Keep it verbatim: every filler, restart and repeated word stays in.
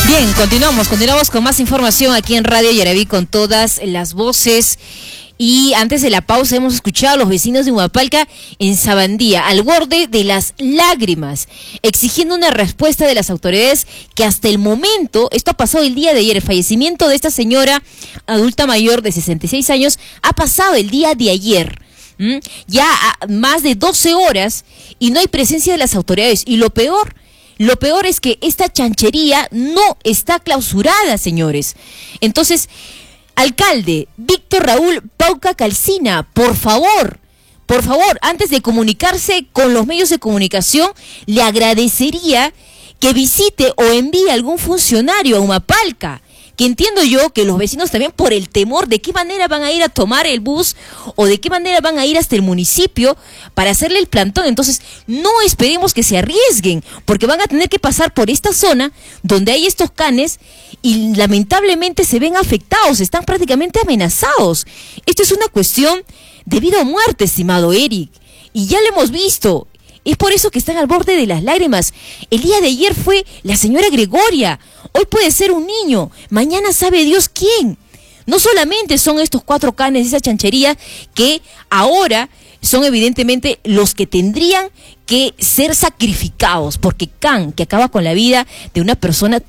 Bien, continuamos, continuamos con más información aquí en Radio Yaraví con todas las voces. Y antes de la pausa hemos escuchado a los vecinos de Humapalca en Sabandía, al borde de las lágrimas, exigiendo una respuesta de las autoridades que hasta el momento, esto ha pasado el día de ayer, el fallecimiento de esta señora adulta mayor de sesenta y seis años ha pasado el día de ayer. ¿Mm? Ya a más de doce horas y no hay presencia de las autoridades. Y lo peor, lo peor es que esta chanchería no está clausurada, señores. Entonces, alcalde Víctor Raúl Pauca Calcina, por favor, por favor, antes de comunicarse con los medios de comunicación, le agradecería que visite o envíe algún funcionario a Humapalca, que entiendo yo que los vecinos también por el temor de qué manera van a ir a tomar el bus o de qué manera van a ir hasta el municipio para hacerle el plantón. Entonces, no esperemos que se arriesguen, porque van a tener que pasar por esta zona donde hay estos canes y lamentablemente se ven afectados, están prácticamente amenazados. Esto es una cuestión de vida o muerte, estimado Eric, y ya lo hemos visto. Es por eso que están al borde de las lágrimas. El día de ayer fue la señora Gregoria, hoy puede ser un niño, mañana sabe Dios quién. No solamente son estos cuatro canes, esa chanchería, que ahora son evidentemente los que tendrían que ser sacrificados, porque can, que acaba con la vida de una persona